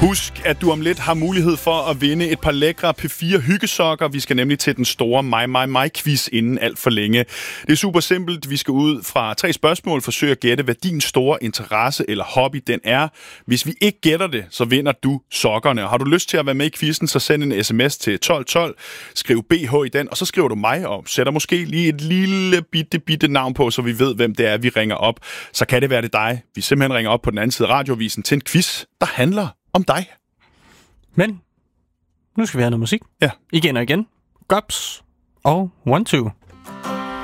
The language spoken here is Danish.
Husk, at du om lidt har mulighed for at vinde et par lækre P4 hyggesokker. Vi skal nemlig til den store mig-quiz inden alt for længe. Det er super simpelt. Vi skal ud fra 3 spørgsmål, forsøge at gætte, hvad din store interesse eller hobby den er. Hvis vi ikke gætter det, så vinder du sokkerne. Og har du lyst til at være med i quizzen, så send en sms til 1212. Skriv BH i den, og så skriver du mig og sætter måske lige et lille bitte navn på, så vi ved, hvem det er, vi ringer op. Så kan det være det dig. Vi simpelthen ringer op på den anden side af radiovisen til en quiz, der handler om dig. Men nu skal vi have noget musik. Ja. Igen og igen. Gops og 1-2.